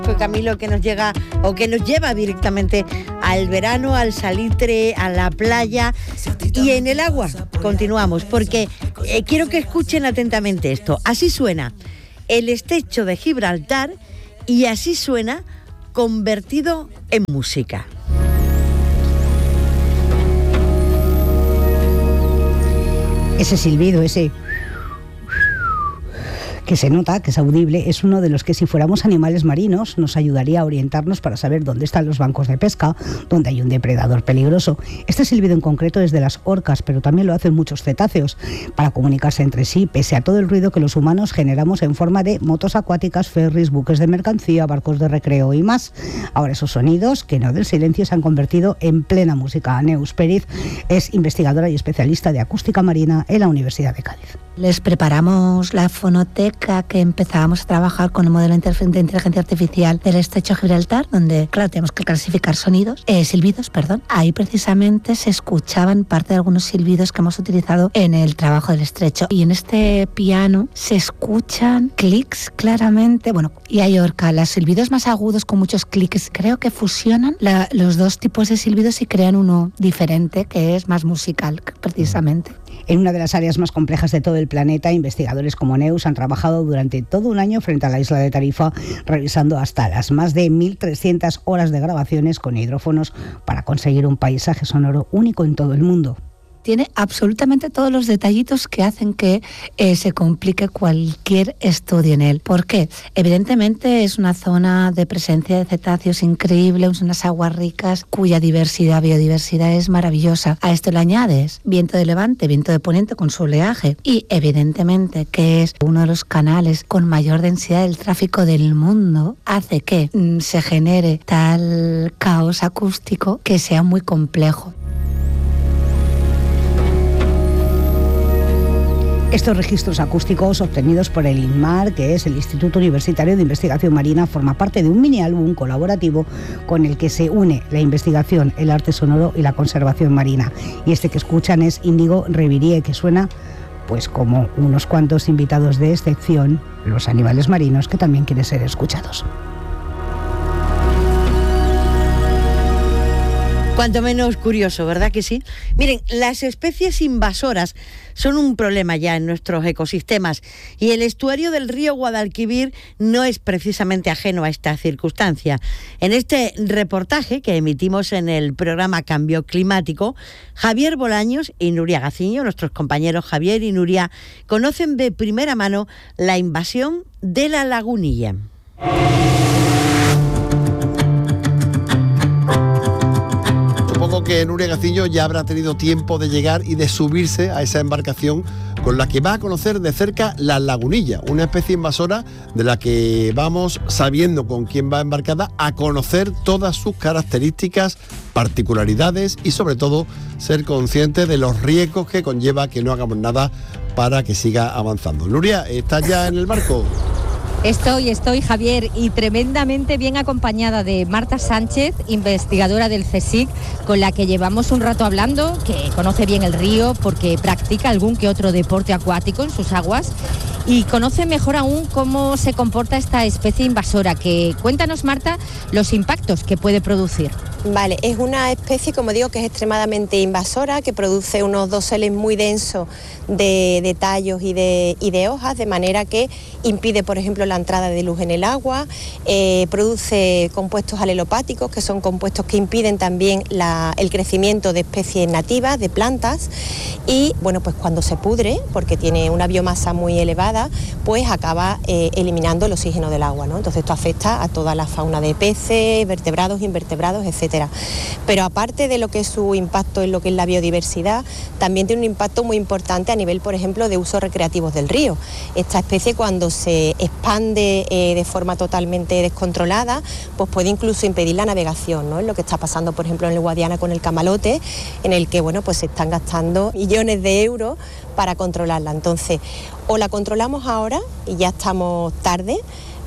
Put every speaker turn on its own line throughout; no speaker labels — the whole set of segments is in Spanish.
Camilo, que nos llega o que nos lleva directamente al verano, al salitre, a la playa y en el agua. Continuamos porque quiero que escuchen atentamente esto. Así suena el estrecho de Gibraltar y así suena convertido en música.
Ese silbido, ese que se nota, que es audible, es uno de los que, si fuéramos animales marinos, nos ayudaría a orientarnos para saber dónde están los bancos de pesca, dónde hay un depredador peligroso. Este silbido en concreto es de las orcas, pero también lo hacen muchos cetáceos para comunicarse entre sí, pese a todo el ruido que los humanos generamos en forma de motos acuáticas, ferries, buques de mercancía, barcos de recreo y más. Ahora esos sonidos, que no del silencio, se han convertido en plena música. Neus Pérez es investigadora y especialista de acústica marina en la Universidad de Cádiz.
Les preparamos la fonoteca que empezábamos a trabajar con el modelo de inteligencia artificial del estrecho Gibraltar, donde, claro, tenemos que clasificar silbidos. Ahí precisamente se escuchaban parte de algunos silbidos que hemos utilizado en el trabajo del estrecho. Y en este piano se escuchan clics claramente, y hay orca. Los silbidos más agudos con muchos clics creo que fusionan los dos tipos de silbidos y crean uno diferente que es más musical, precisamente.
En una de las áreas más complejas de todo el planeta, investigadores como Neus han trabajado durante todo un año frente a la isla de Tarifa, revisando hasta las más de 1.300 horas de grabaciones con hidrófonos para conseguir un paisaje sonoro único en todo el mundo.
Tiene absolutamente todos los detallitos que hacen que se complique cualquier estudio en él. ¿Por qué? Evidentemente es una zona de presencia de cetáceos increíble, unas aguas ricas cuya biodiversidad es maravillosa. A esto le añades viento de levante, viento de poniente con su oleaje y evidentemente que es uno de los canales con mayor densidad del tráfico del mundo, hace que se genere tal caos acústico que sea muy complejo.
Estos registros acústicos obtenidos por el INMAR, que es el Instituto Universitario de Investigación Marina, forma parte de un mini álbum colaborativo con el que se une la investigación, el arte sonoro y la conservación marina. Y este que escuchan es Índigo Revirie, que suena pues como unos cuantos invitados de excepción, los animales marinos que también quieren ser escuchados.
Cuanto menos curioso, ¿verdad que sí? Miren, las especies invasoras son un problema ya en nuestros ecosistemas y el estuario del río Guadalquivir no es precisamente ajeno a esta circunstancia. En este reportaje que emitimos en el programa Cambio Climático, Javier Bolaños y Nuria Gaciño, nuestros compañeros Javier y Nuria, conocen de primera mano la invasión de la lagunilla.
Supongo que Nuria Gaciño ya habrá tenido tiempo de llegar y de subirse a esa embarcación con la que va a conocer de cerca la lagunilla, una especie invasora de la que vamos, sabiendo con quién va embarcada, a conocer todas sus características, particularidades y sobre todo ser consciente de los riesgos que conlleva que no hagamos nada para que siga avanzando. Nuria, ¿estás ya en el barco?
Estoy, Javier, y tremendamente bien acompañada de Marta Sánchez, investigadora del CSIC, con la que llevamos un rato hablando, que conoce bien el río porque practica algún que otro deporte acuático en sus aguas y conoce mejor aún cómo se comporta esta especie invasora. Cuéntanos, Marta, los impactos que puede producir.
Vale, es una especie, como digo, que es extremadamente invasora, que produce unos doseles muy densos de tallos y de hojas, de manera que impide, por ejemplo, la entrada de luz en el agua, produce compuestos alelopáticos, que son compuestos que impiden también el crecimiento de especies nativas, de plantas, y bueno, pues cuando se pudre, porque tiene una biomasa muy elevada, pues acaba eliminando el oxígeno del agua, ¿no? Entonces esto afecta a toda la fauna de peces, vertebrados, invertebrados, etc. Pero aparte de lo que es su impacto en lo que es la biodiversidad, también tiene un impacto muy importante a nivel, por ejemplo, de usos recreativos del río. Esta especie, cuando se expande de forma totalmente descontrolada, pues puede incluso impedir la navegación, ¿no? Es lo que está pasando, por ejemplo, en el Guadiana con el camalote, en el que, bueno, pues se están gastando millones de euros para controlarla. Entonces, o la controlamos ahora y ya estamos tarde,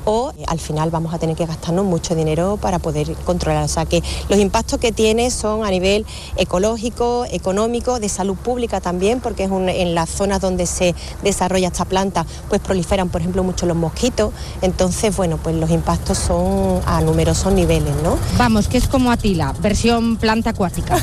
o al final vamos a tener que gastarnos mucho dinero para poder controlar. O sea que los impactos que tiene son a nivel ecológico, económico, de salud pública también, porque es en las zonas donde se desarrolla esta planta pues proliferan, por ejemplo, mucho los mosquitos. Entonces, bueno, pues los impactos son a numerosos niveles, ¿no?
Vamos, que es como Atila, versión planta acuática.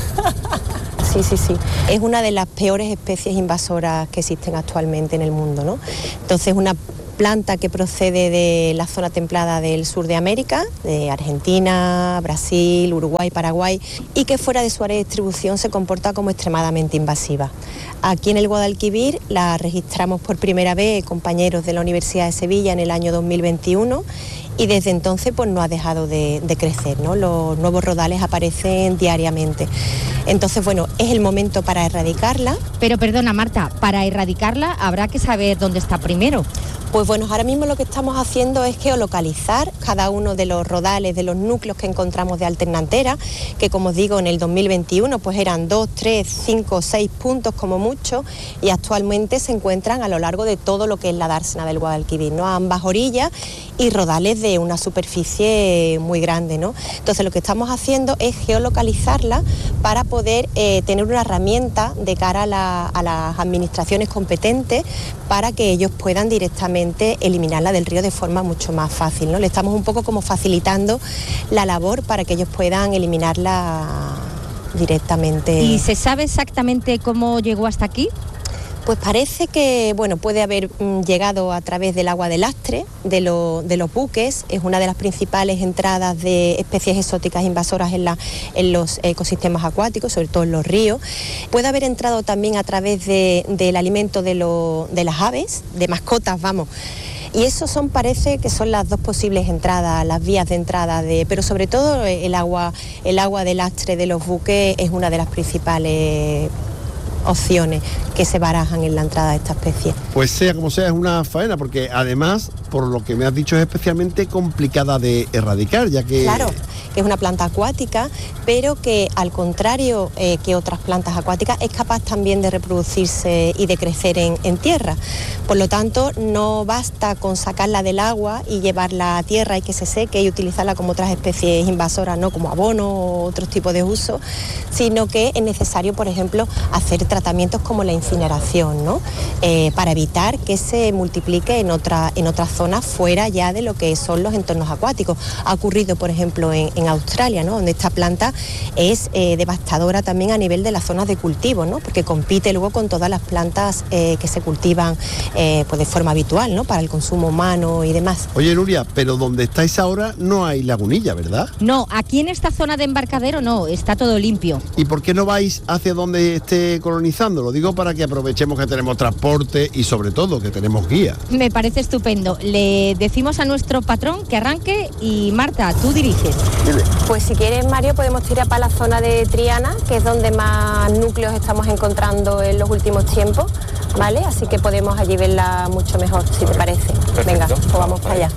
Sí. Es una de las peores especies invasoras que existen actualmente en el mundo, ¿no? Entonces, una planta que procede de la zona templada del sur de América, de Argentina, Brasil, Uruguay, Paraguay, y que fuera de su área de distribución se comporta como extremadamente invasiva. Aquí en el Guadalquivir la registramos por primera vez compañeros de la Universidad de Sevilla en el año 2021 y desde entonces pues no ha dejado de crecer, ¿no? Los nuevos rodales aparecen diariamente. Entonces, bueno, es el momento para erradicarla.
Pero perdona, Marta, para erradicarla habrá que saber dónde está primero.
Pues bueno, ahora mismo lo que estamos haciendo es geolocalizar cada uno de los rodales, de los núcleos que encontramos de alternantera, que como os digo, en el 2021 pues eran 2, 3, 5, 6 puntos como mucho, y actualmente se encuentran a lo largo de todo lo que es la dársena del Guadalquivir, ¿no? A ambas orillas, y rodales de una superficie muy grande, ¿no? Entonces lo que estamos haciendo es geolocalizarla para poder tener una herramienta de cara a las administraciones competentes para que ellos puedan directamente eliminarla del río de forma mucho más fácil, ¿no? Le estamos un poco como facilitando la labor para que ellos puedan eliminarla directamente.
¿Y se sabe exactamente cómo llegó hasta aquí?
Pues parece que puede haber llegado a través del agua de lastre, de los buques. Es una de las principales entradas de especies exóticas invasoras en los ecosistemas acuáticos, sobre todo en los ríos. Puede haber entrado también a través del alimento de las aves, de mascotas, vamos. Y eso parece que son las dos posibles entradas, las vías de entrada, pero sobre todo el agua de lastre de los buques es una de las principales opciones que se barajan en la entrada de esta especie.
Pues sea como sea, es una faena, porque además, por lo que me has dicho, es especialmente complicada de erradicar, ya que...
Claro, que es una planta acuática, pero que al contrario que otras plantas acuáticas es capaz también de reproducirse y de crecer en tierra. Por lo tanto, no basta con sacarla del agua y llevarla a tierra y que se seque y utilizarla como otras especies invasoras, ¿no? Como abono o otros tipos de uso, sino que es necesario, por ejemplo, hacer tratamientos como la incineración, ¿no? Para evitar que se multiplique en otras zonas fuera ya de lo que son los entornos acuáticos. Ha ocurrido, por ejemplo, en Australia, ¿no? Donde esta planta es devastadora también a nivel de las zonas de cultivo, ¿no? Porque compite luego con todas las plantas que se cultivan pues de forma habitual, ¿no? Para el consumo humano y demás.
Oye, Nuria, pero donde estáis ahora no hay lagunilla, ¿verdad?
No, aquí en esta zona de embarcadero no, está todo limpio.
¿Y por qué no vais hacia donde esté colonizando? Lo digo para que aprovechemos que tenemos transporte y sobre todo que tenemos guía.
Me parece estupendo. Le decimos a nuestro patrón que arranque y Marta, tú diriges.
Pues si quieres, Mario, podemos tirar para la zona de Triana, que es donde más núcleos estamos encontrando en los últimos tiempos, ¿vale? Así que podemos allí verla mucho mejor, si te parece. Perfecto. Venga, pues vamos para allá.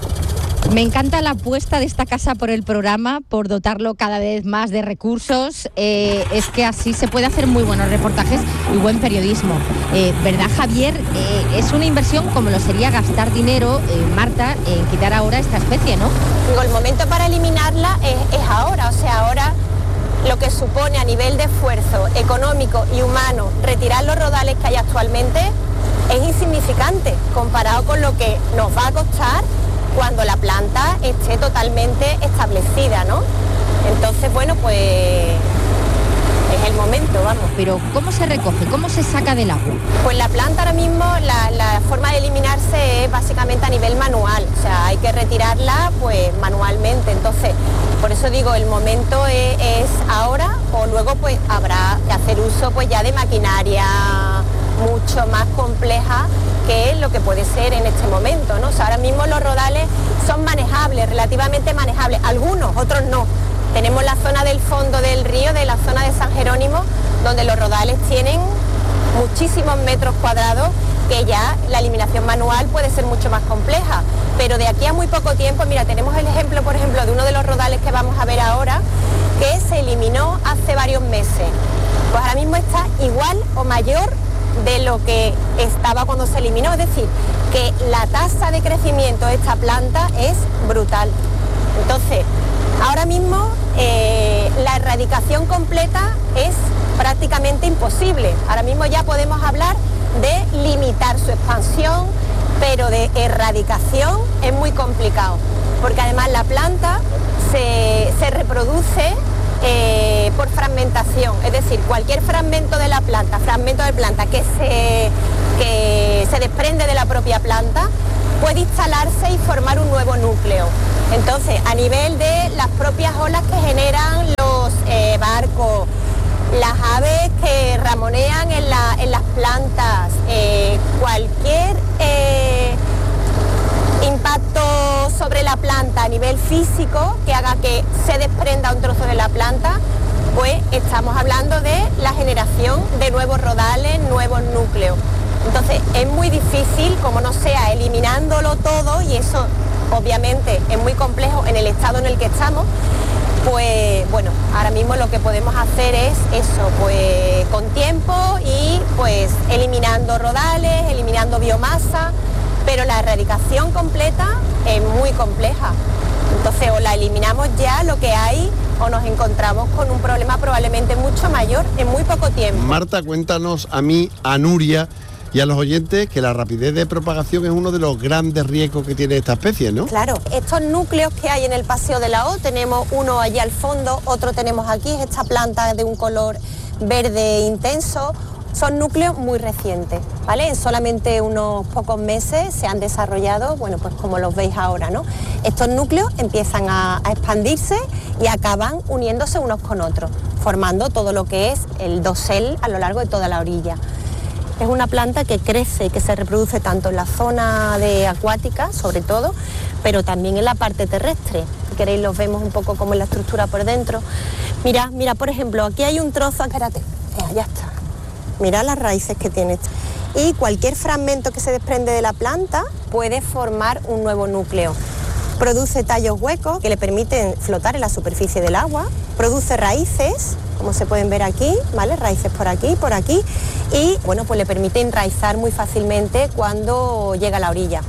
Me encanta la apuesta de esta casa por el programa, por dotarlo cada vez más de recursos. Es que así se puede hacer muy buenos reportajes y buen periodismo. ¿Verdad, Javier? Es una inversión como lo sería gastar dinero, Marta, en quitar ahora esta especie, ¿no?
Digo, el momento para eliminarla es ahora. O sea, ahora lo que supone a nivel de esfuerzo económico y humano retirar los rodales que hay actualmente es insignificante comparado con lo que nos va a costar cuando la planta esté totalmente establecida, ¿no? Entonces, bueno, pues es el momento, vamos.
Pero ¿cómo se recoge? ¿Cómo se saca del agua?
Pues la planta ahora mismo, la forma de eliminarse es básicamente a nivel manual, o sea, hay que retirarla pues manualmente. Entonces, por eso digo, el momento es ahora, o luego pues habrá que hacer uso pues ya de maquinaria mucho más compleja que lo que puede ser en este momento, ¿no? O sea, ahora mismo los rodales son manejables, relativamente manejables, algunos, otros no. Tenemos la zona del fondo del río, de la zona de San Jerónimo, donde los rodales tienen muchísimos metros cuadrados, que ya la eliminación manual puede ser mucho más compleja. Pero de aquí a muy poco tiempo, mira, tenemos el ejemplo, por ejemplo, de uno de los rodales que vamos a ver ahora, que se eliminó hace varios meses. Pues ahora mismo está igual o mayor de lo que estaba cuando se eliminó, es decir, que la tasa de crecimiento de esta planta es brutal. Entonces, ahora mismo la erradicación completa es prácticamente imposible. Ahora mismo ya podemos hablar de limitar su expansión, pero de erradicación es muy complicado, porque además la planta se reproduce por fragmentación, es decir, cualquier fragmento de planta que se desprende de la propia planta puede instalarse y formar un nuevo núcleo. Entonces, a nivel de las propias olas que generan los barcos, las aves que ramonean en las plantas, cualquier impacto sobre la planta a nivel físico que haga que se desprenda un trozo de la planta, pues estamos hablando de la generación de nuevos rodales, nuevos núcleos. Entonces es muy difícil, como no sea eliminándolo todo, y eso obviamente es muy complejo en el estado en el que estamos, pues bueno, ahora mismo lo que podemos hacer es eso, pues con tiempo y pues eliminando rodales, eliminando biomasa, pero la erradicación completa es muy compleja. Entonces o la eliminamos ya, lo que hay, o nos encontramos con un problema probablemente mucho mayor en muy poco tiempo.
Marta, cuéntanos a mí, a Nuria y a los oyentes que la rapidez de propagación es uno de los grandes riesgos que tiene esta especie, ¿no?
Claro, estos núcleos que hay en el Paseo de la O, tenemos uno allí al fondo, otro tenemos aquí, es esta planta de un color verde intenso, son núcleos muy recientes, ¿vale? En solamente unos pocos meses se han desarrollado, bueno, pues como los veis ahora, ¿no? Estos núcleos empiezan a expandirse y acaban uniéndose unos con otros, formando todo lo que es el dosel a lo largo de toda la orilla. Es una planta que crece y que se reproduce tanto en la zona acuática, sobre todo, pero también en la parte terrestre. Si queréis los vemos un poco como en la estructura por dentro. Mira, por ejemplo, aquí hay un trozo, espérate, ya está. Mira las raíces que tiene. Y cualquier fragmento que se desprende de la planta puede formar un nuevo núcleo. Produce tallos huecos que le permiten flotar en la superficie del agua, produce raíces, como se pueden ver aquí, ¿vale? Raíces por aquí, y bueno, pues le permite enraizar muy fácilmente cuando llega a la orilla.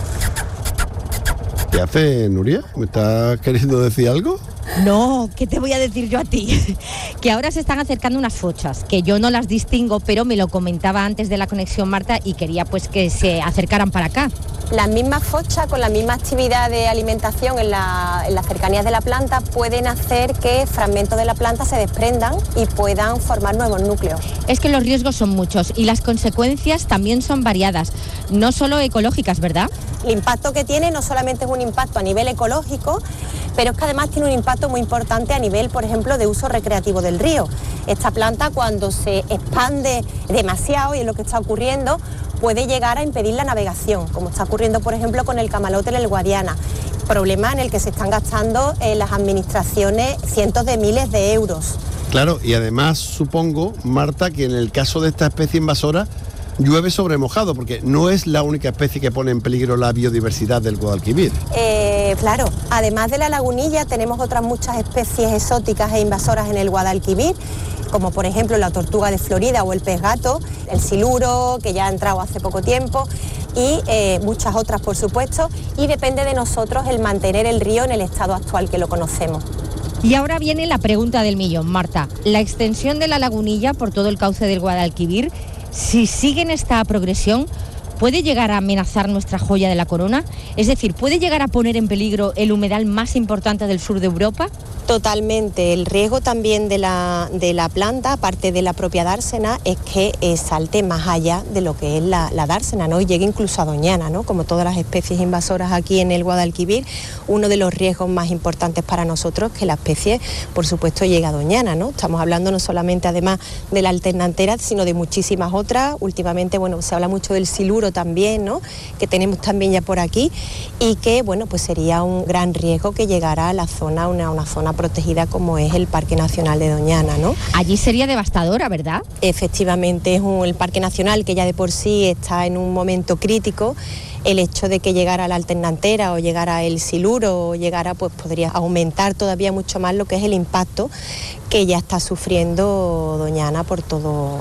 ¿Qué hace, Nuria? ¿Me estás queriendo decir algo?
No, ¿qué te voy a decir yo a ti? Que ahora se están acercando unas fochas, que yo no las distingo, pero me lo comentaba antes de la conexión Marta y quería pues que se acercaran para acá.
Las mismas fochas, con la misma actividad de alimentación en las cercanías de la planta, pueden hacer que fragmentos de la planta se desprendan y puedan formar nuevos núcleos.
Es que los riesgos son muchos y las consecuencias también son variadas, no solo ecológicas, ¿verdad?
El impacto que tiene no solamente es un impacto a nivel ecológico, pero es que además tiene un impacto muy importante a nivel, por ejemplo, de uso recreativo del río. Esta planta, cuando se expande demasiado, y es lo que está ocurriendo, puede llegar a impedir la navegación, como está ocurriendo, por ejemplo, con el camalote en el Guadiana. Problema en el que se están gastando las administraciones cientos de miles de euros.
Claro, y además supongo, Marta, que en el caso de esta especie invasora llueve sobre mojado, porque no es la única especie que pone en peligro la biodiversidad del Guadalquivir.
Claro, además de la lagunilla tenemos otras muchas especies exóticas e invasoras en el Guadalquivir, como por ejemplo la tortuga de Florida o el pez gato, el siluro, que ya ha entrado hace poco tiempo, y muchas otras, por supuesto, y depende de nosotros el mantener el río en el estado actual que lo conocemos.
Y ahora viene la pregunta del millón, Marta. La extensión de la lagunilla por todo el cauce del Guadalquivir, si sigue en esta progresión, ¿puede llegar a amenazar nuestra joya de la corona? Es decir, ¿puede llegar a poner en peligro el humedal más importante del sur de Europa?
Totalmente. El riesgo también de la planta, aparte de la propia dársena, es que salte más allá de lo que es la dársena, ¿no? Y llegue incluso a Doñana, ¿no? Como todas las especies invasoras aquí en el Guadalquivir, uno de los riesgos más importantes para nosotros es que la especie, por supuesto, llegue a Doñana, ¿no? Estamos hablando no solamente, además, de la alternantera, sino de muchísimas otras. Últimamente, bueno, se habla mucho del siluro también, ¿no? Que tenemos también ya por aquí, y que, bueno, pues sería un gran riesgo que llegara a la zona, una zona protegida como es el Parque Nacional de Doñana, ¿no?
Allí sería devastadora, ¿verdad?
Efectivamente, es el Parque Nacional que ya de por sí está en un momento crítico. El hecho de que llegara la alternantera o llegara el siluro o llegara, pues podría aumentar todavía mucho más lo que es el impacto que ya está sufriendo Doñana por todo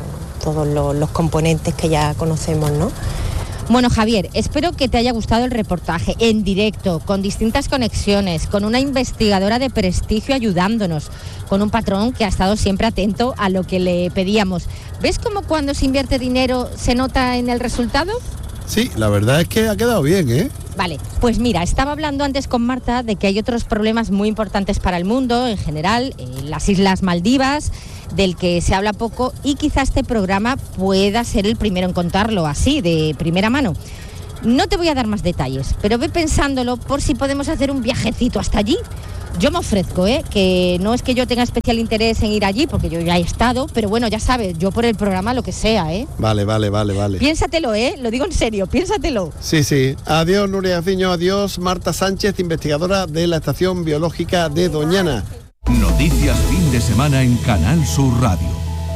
todos los componentes que ya conocemos, ¿no?
Bueno, Javier, espero que te haya gustado el reportaje en directo, con distintas conexiones, con una investigadora de prestigio ayudándonos, con un patrón que ha estado siempre atento a lo que le pedíamos. ¿Ves cómo cuando se invierte dinero se nota en el resultado?
Sí, la verdad es que ha quedado bien, ¿eh?
Vale, pues mira, estaba hablando antes con Marta de que hay otros problemas muy importantes para el mundo en general, las Islas Maldivas, del que se habla poco, y quizá este programa pueda ser el primero en contarlo así, de primera mano. No te voy a dar más detalles, pero ve pensándolo por si podemos hacer un viajecito hasta allí. Yo me ofrezco, que no es que yo tenga especial interés en ir allí, porque yo ya he estado, pero bueno, ya sabes, yo por el programa lo que sea,
Vale.
Piénsatelo, lo digo en serio, piénsatelo.
Sí. Adiós, Nuria Gaciño, adiós, Marta Sánchez, investigadora de la Estación Biológica de Doñana.
Noticias fin de semana en Canal Sur Radio.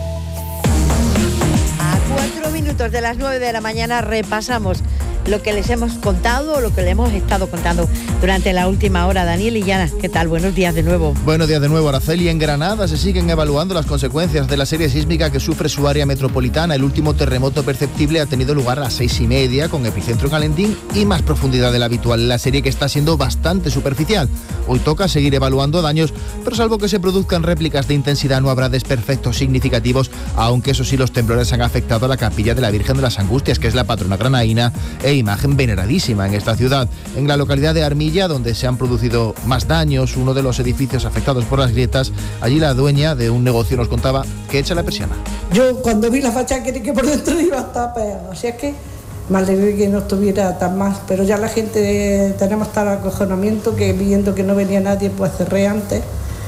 A 4 minutos de las 9 de la mañana repasamos lo que les hemos contado, lo que le hemos estado contando durante la última hora. Daniel y Yana, ¿qué tal? Buenos días de nuevo.
Buenos días de nuevo, Araceli. En Granada se siguen evaluando las consecuencias de la serie sísmica que sufre su área metropolitana. El último terremoto perceptible ha tenido lugar a las 6:30, con epicentro en Alentín y más profundidad de la habitual. La serie, que está siendo bastante superficial. Hoy toca seguir evaluando daños, pero salvo que se produzcan réplicas de intensidad no habrá desperfectos significativos, aunque eso sí, los temblores han afectado a la capilla de la Virgen de las Angustias, que es la patrona granaína e imagen veneradísima en esta ciudad. En la localidad de Armilla, donde se han producido más daños, uno de los edificios afectados por las grietas, allí la dueña de un negocio nos contaba que echa la persiana.
Yo cuando vi la fachada creí que por dentro iba a estar peor, así es que me alegré que no estuviera tan mal, pero ya la gente tenemos tal acojonamiento que viendo que no venía nadie, pues cerré antes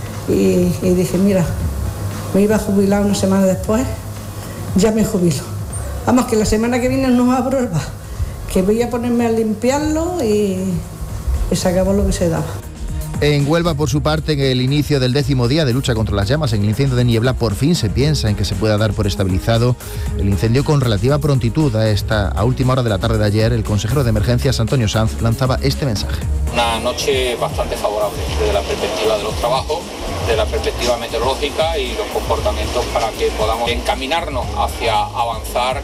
y dije, mira, me iba a jubilar una semana después, ya me jubilo. Vamos, que la semana que viene no abro el bar, que voy a ponerme a limpiarlo y se acabó lo que se daba.
En Huelva, por su parte, en el inicio del 10º día de lucha contra las llamas en el incendio de Niebla, por fin se piensa en que se pueda dar por estabilizado el incendio con relativa prontitud. A última hora de la tarde de ayer, el consejero de Emergencias, Antonio Sanz, lanzaba este mensaje.
Una noche bastante favorable desde la perspectiva de los trabajos, de la perspectiva meteorológica y los comportamientos para que podamos encaminarnos hacia avanzar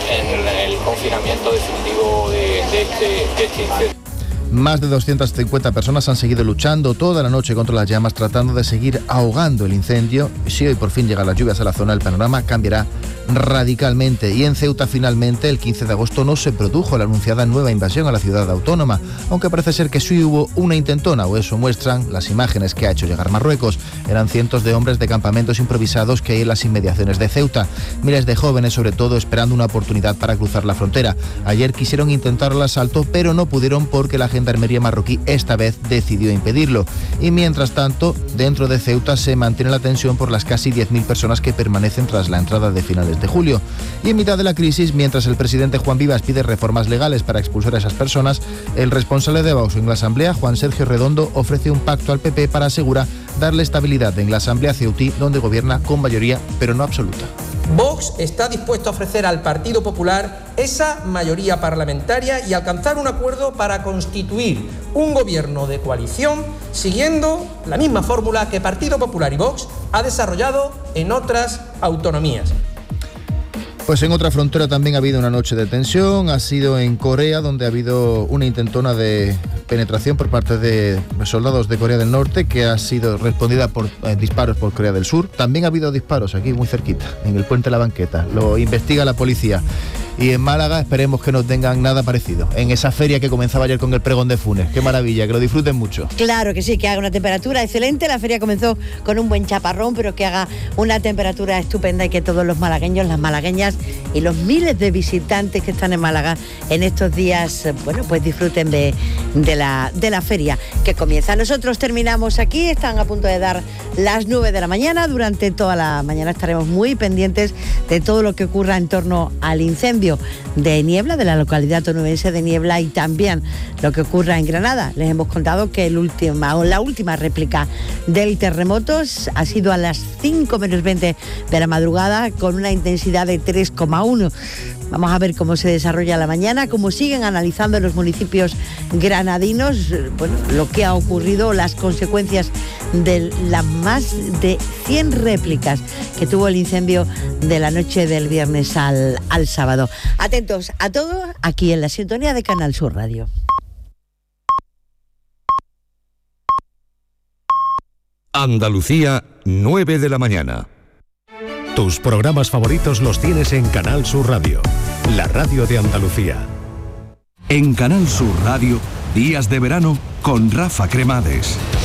en el confinamiento definitivo de este incendio.
Más de 250 personas han seguido luchando toda la noche contra las llamas, tratando de seguir ahogando el incendio. Si hoy por fin llegan las lluvias a la zona, el panorama cambiará radicalmente. Y en Ceuta, finalmente, el 15 de agosto no se produjo la anunciada nueva invasión a la ciudad autónoma, aunque parece ser que sí hubo una intentona, o eso muestran las imágenes que ha hecho llegar Marruecos. Eran cientos de hombres de campamentos improvisados que hay en las inmediaciones de Ceuta. Miles de jóvenes, sobre todo, esperando una oportunidad para cruzar la frontera. Ayer quisieron intentar el asalto, pero no pudieron porque la Gendarmería marroquí esta vez decidió impedirlo. Y mientras tanto, dentro de Ceuta se mantiene la tensión por las casi 10.000 personas que permanecen tras la entrada de finales de julio. Y en mitad de la crisis, mientras el presidente Juan Vivas pide reformas legales para expulsar a esas personas, el responsable de Vox en la Asamblea, Juan Sergio Redondo, ofrece un pacto al PP para asegurar darle estabilidad en la Asamblea ceutí, donde gobierna con mayoría, pero no absoluta.
Vox está dispuesto a ofrecer al Partido Popular esa mayoría parlamentaria y alcanzar un acuerdo para constituir un gobierno de coalición siguiendo la misma fórmula que Partido Popular y Vox ha desarrollado en otras autonomías.
Pues en otra frontera también ha habido una noche de tensión, ha sido en Corea, donde ha habido una intentona de penetración por parte de soldados de Corea del Norte, que ha sido respondida por disparos por Corea del Sur. También ha habido disparos aquí muy cerquita, en el puente de la Banqueta. Lo investiga la policía. Y en Málaga esperemos que no tengan nada parecido. En esa feria que comenzaba ayer con el pregón de Funes. Qué maravilla, que lo disfruten mucho.
Claro que sí, que haga una temperatura excelente. La feria comenzó con un buen chaparrón, pero que haga una temperatura estupenda y que todos los malagueños, las malagueñas y los miles de visitantes que están en Málaga en estos días, bueno, pues disfruten de la feria que comienza. Nosotros terminamos aquí, están a punto de dar las 9 de la mañana. Durante toda la mañana estaremos muy pendientes de todo lo que ocurra en torno al incendio. incendio de Niebla, de la localidad onubense de Niebla, y también lo que ocurra en Granada. Les hemos contado que la última réplica del terremoto ha sido a las 5 menos 20 de la madrugada, con una intensidad de 3,1. Vamos a ver cómo se desarrolla la mañana, cómo siguen analizando en los municipios granadinos, bueno, lo que ha ocurrido, las consecuencias de las más de 100 réplicas que tuvo el incendio de la noche del viernes al sábado. Atentos a todo aquí en la sintonía de Canal Sur Radio.
Andalucía, 9 de la mañana.
Tus programas favoritos los tienes en Canal Sur Radio, la radio de Andalucía.
En Canal Sur Radio, días de verano con Rafa Cremades.